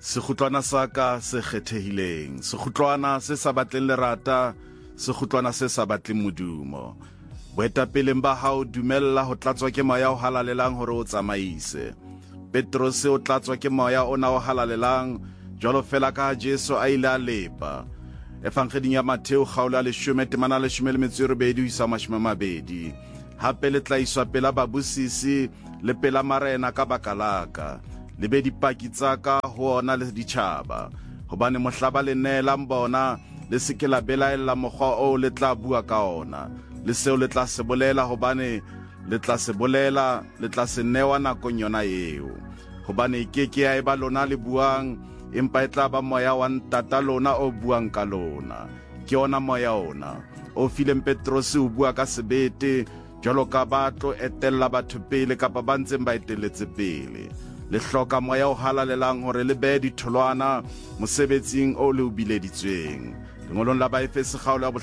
Sekhutlwana saka se kgethehileng, sekhutlwana se sa batleng lerata, sekhutlwana se sa batleng modumo. Boetapeleng ba hao dumella ho tlatswa ke moya o halalelang hore o tsamaise. Petros o tlatswa ke moya ona o halalelang, jwalo fela ka ha Jesu a ile a lepa. Evangeling ya Mateo kgaolo ya 10:18-20. Hape le tlaiswa pela babusisi le pela marena ka bakalaka. Le be dipaki tsaka ho ona le ditjhaba, hobane mohlaba le neelang bona le se ke la belaela mokgwa o le tla bua ka ona, le seo le tla se bolela hobane le tla se bolela, le tla se newa nakong yona eo. Hobane ke ya eba lona le buang, empa e tla ba moya wa ntata lona o buang ka lona. Ke ona moya ona o fileng Petros o bua ka sebete, jwalo ka batlo etella batho pele kapa ba ntseng ba etelletse pele. Le hloka moya o halalelang hore le be ditholwana mosebetsing o le o bileditsweng. Lengolong la Baefese kgaolo ya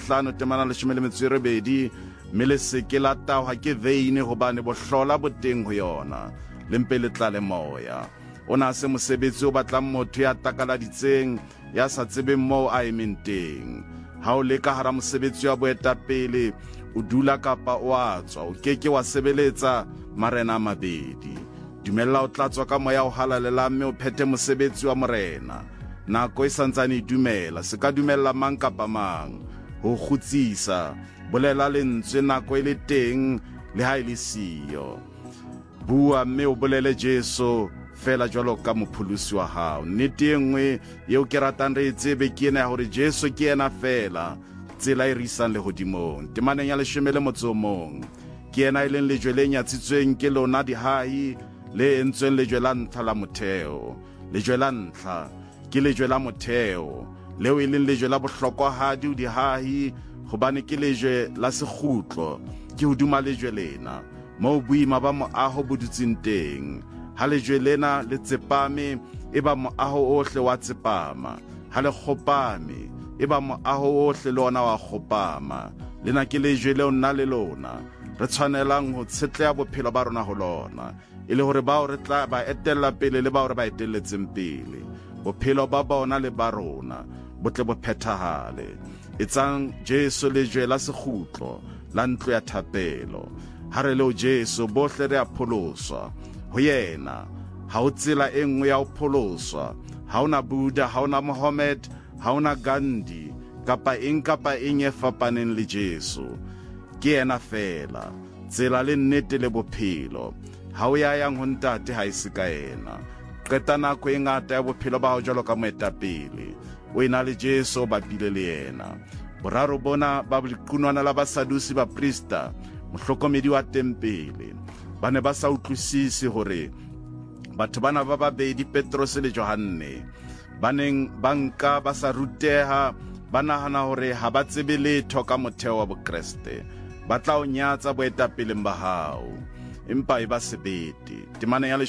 5:18, mme le se ke la tahwa ke veine hobane bohlola boteng ho yona, le mpe le tlale moya. Ona se mosebetsi o batlang motho ya takaladitseng, ya sa tsebeng moo a emeng teng. Ha o le ka hara mosebetsi wa boetapele, o dula kapa o a tswa, o keke wa sebeletsa marena a mabedi. Dumella o tlatswa ka moya o halalelang, mme o phethe mosebetsi wa morena. Nako e santsane dumela, se ka dumella mang kapa mang. Ho kgutsisa, bolela lentswe nako e le teng le ha e le siyo. Bua mme o bolele Jesu fela jwalo ka mopholosi wa hao. Nnete e nngwe eo ke ratang re e tsebe ke ena ya hore Jesu ke ena fela tsela e re isang lehodimong. Temaneng ya 11 ke ena e leng lejwe le nyatsitsweng ke lona dihai, le entsweng lejwe la ntlha la motheo. Lejwe la ntlha ke lejwe la motheo, leo e leng lejwe la bohlokwahadi ho dihahi, hobane ke lejwe la sekgutlo, ke hoduma lejwe lena, moo boima ba moaho bo dutseng teng. Ha lejwe lena le tsepame, e ba moaho ohle wa tsepama. Ha le kgopame, e ba moaho ohle le ona wa kgopama. Lena ke lejwe leo nna le lona re tshwanelang ho tshetleha bophelo ba rona ho lona, e le hore bao re tla ba etella pele le bao re ba etelletseng pele, bophelo ba bona le ba rona bo tle bo phethahale. Etsang Jesu lejwe la sekgutlo la ntlo ya thapelo. Ha re leo Jesu bohle re a pholoswa ho yena. Ha o tsela e nngwe ya ho pholoswa, ha ona Buddha, ha ona Mohammed, ha ona Gandhi kapa eng e fapaneng le Jesu. Ke yena fela tsela le nnete le bophelo. Ha o ya yang ho ntate ha ise ka ena. Qeta nako e ngata ya bophelo ba hao jwalo ka moetapele, o ena le Jesu ba bile le yena. Boraro bona ba lequnwana la basadusi ba prista, mohlokomedi wa tempele, ba ne ba sa utlwisise hore batho bana ba babedi, Petros le Johane, ba neng ba nka ba sa ruteha, ba nahana hore ha ba tsebe letho ka motheo wa bokreste. Ba tla o nyatsa boetapeleng ba hao, empa e ba sebete. Temaneng ya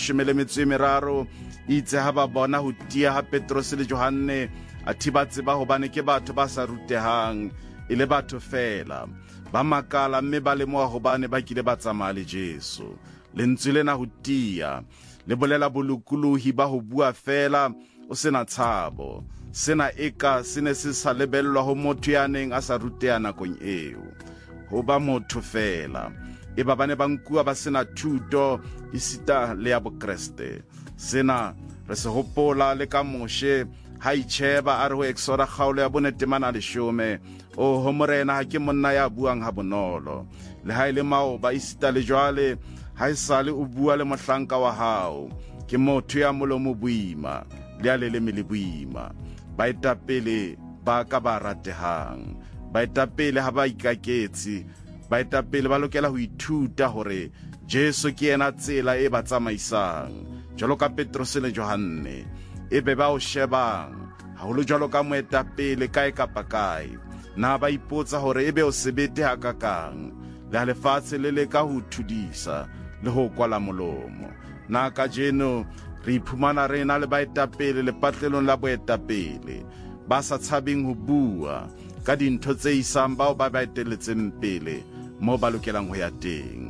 13 itse ha ba bona ho tia ha Petros le Johane, a thiba tseba hobane ke batho ba sa rutehang, e le batho fela. Ba makala mme ba lemoha hobane ba kile ba tsamaya le Jesu. Lentswe lena ho tia le bolela bolokolohi ba ho bua fela o sena tshabo. Sena eka se ne se sa lebellwa ho motho ya neng a sa ruteha nakong eo. Ho ba motho fela, e ba bane ba nkuwa ba sena thuto isita le ya bokreste. Sena re se hopola le ka Moshe ha itjheba a re ho Exoda kgaolo ya 4:10, o ho morena ha ke monna ya buang ha bonolo, le ha ile mao ba isita le jwale, ha isale o bua le mohlanka wa hao, ke motho ya molomo boima le a leleme le boima. Baetapele ba ka ba ratehang, baetapele ha ba ikaketse, baetapele ba lokela ho ithuta hore Jesu ke ena tsela e ba tsamaisang, jwalo ka Petros le Johane, e be ba o shebang, haholo jwalo ka moetapele kae kapa kae. Na ba ipotsa hore ebe o sebete hakakang, le ha lefatshe le leka ho thudisa le ho kwala molomo. Na ka jeno re iphumana re na le baetapele lepatlelong la boetapele, ba sa tshabeng ho bua ka dintho tse isang bao ba ba etelletseng pele moo ba lokelang ho ya teng.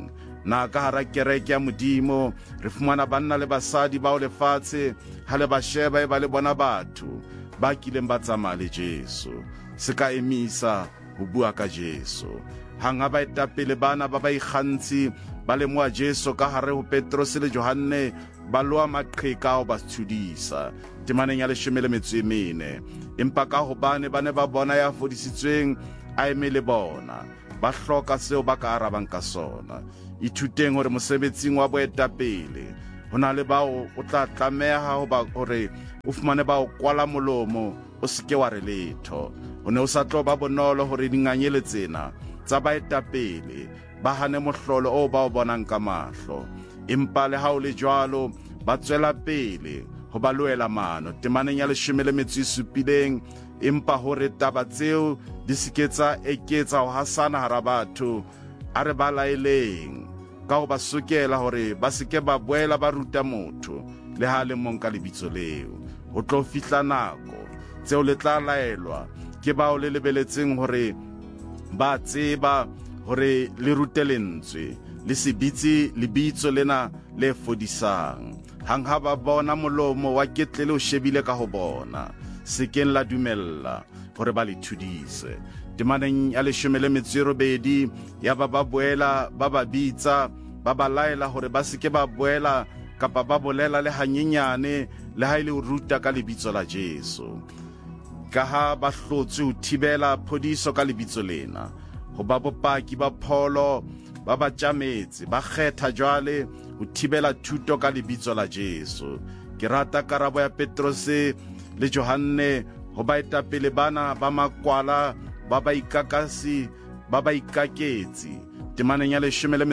na ka hara kereke ya Modimo re fumana banna le basadi bao lefatshe ha le ba sheba e ba le bona batho ba kileng ba tsamaya le Jesu. Se ka emisa ho bua ka Jesu. Hanga ba etapele bana ba ba ikgantsi ba le moa Jesu ka hare ho Petros le Johane ba loa maqheka o ba thudisa temaneng ya 14. Empa ka hobane ba ne ba bona ya fodisitsweng a emele bona, ba hloka seo ba ka arabang ka sona. Ithuteng hore mosebetsing wa boetapele hona le bao o tla tlameha ho ba hore o fumane ba o kwala molomo o seke wa re letho. O ne o sa tlo ba bonolo hore dinganyele tsena tsa baetapele ba hane mohlolo o ba o bonang ka mahlo. Empa le ha o le jwalo ba tswela pele ho ba loela mano temaneng ya 17. Empa hore taba tseo di siketsa eketsa ho hasana hara batho a re ba laeleng ka ho ba sokela hore ba seke ba boela ba ruta motho le ha le mong ka lebitso leo. Ho tlo fihla nako tseo le tla laelwa ke bao le lebeletseng hore ba tseba hore le rute lentswe le se bitse lebitso lena le fodisang. Hang ha ba bona molomo wa ketlele o shebile ka ho bona, sekeng la dumella hore ba le thudise. Temaneng ya 18 ya ba boela ba ba bitsa ba ba laela hore ba seke ba boela kapa ba bolela le hanyenyane le ha ile o ruta ka lebitso la Jesu. Ka ha ba hlotswe ho thibela phodiso ka lebitso lena, ho ba bopaki ba pholo ba ba tjametse ba kgetha jwale ho thibela thuto ka lebitso la Jesu. Ke rata karabo ya Petros le Johane ho ba etapele bana ba makwala ba ba ikakasi ba ba ikaketsi temaneng ya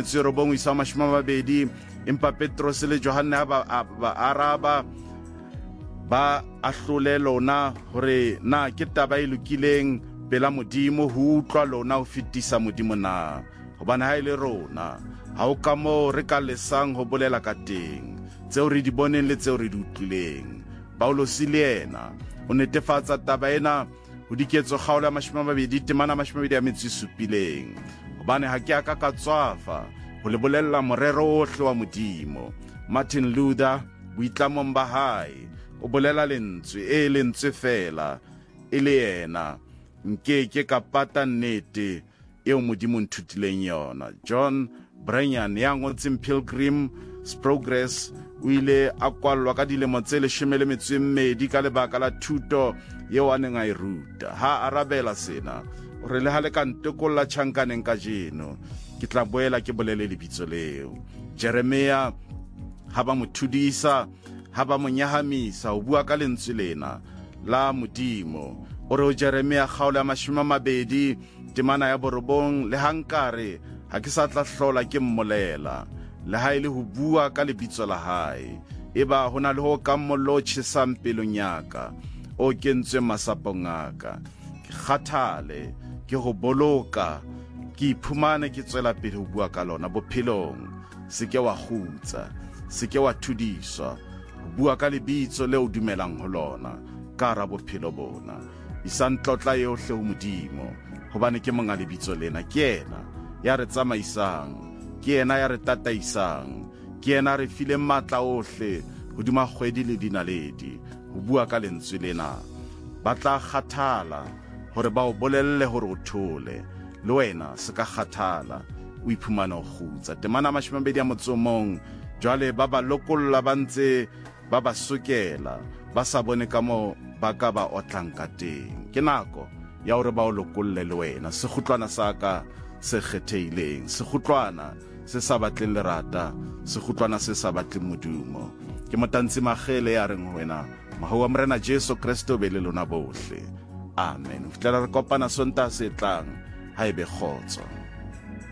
19:20. Empa Petros le Johane ba araba ba ahlole lona hore na ke taba e lokileng pela Modimo ho utlwa lona ho fetisa Modimo na. Hobane ha ile rona ha o ka mo re ka lesang ho bolela ka teng tseo re di boneng le tseo re di utlwileng. Paulos le yena o netefatsa taba ena ho diketso kgaolo ya 2:27. Hobane ha ke aka ka tswafa ho le bolella morero ohle wa Modimo. Martin Luther boitlamong ba hae o bolela lentswe lentswe fela e le yena nke ka pata nnete eo Modimo nthutileng yona. John Bunyan ya ngotseng Pilgrim's Progress o ile a kwallwa ka dilemo tse 12 ka lebaka la thuto eo a neng a e ruta. Ha arabela sena o re le ha le ka ntekolla tjhankaneng ka jeno ke tla boela ke bolele lebitso leo. Jeremia ha ba mo thudisa ha ba mo nyahamisa ho bua ka lentswe lena la Modimo. O re o Jeremia kgaolo ya 20 temana ya 9 le hankare ha ke sa tla hlola ke mmolela le ha ile ho bua ka lebitso la hae. Eba hona le ho ka mollo tjhesang pelong yaka o kentswe masapong aka. Ke kgathale ke ho boloka ke iphumane ke tswela pele ho bua ka lona bophelong. Seke wa khutsa, seke wa thudiswa, bua ka lebitso leo dumelang ho lona ka ra bophelo bona. Isantlotla yohle ho Modimo hobane ke monga lebitso lena. Ke yena ya re tsamaisang, ke yena ya re tataisang, ke yena re file matla ohle hodima kgwedi le dinaledi ho bua ka lentswe lena. Ba tla kgathala hore ba o bolelle hore o thole, le wena se ka kgathala o iphumana o khutsa. Temana 21 jwale ba ba lokolla ba ntse ba ba sokela ba sa bone ka mo ba ka ba otlang ka teng. Ke nako ya hore ba o lokolle le wena, sekgutlwana sa ka se kgetheileng, sekgutlwana se sa batleng lerata, sekgutlwana se sa batleng modumo. Ke motantsi magele ya reng ho wena maho a morena Jesu Kristo be le lona bohle. Amen. Fitlela re kopana Sontaha se tlang ha ebe kgotso.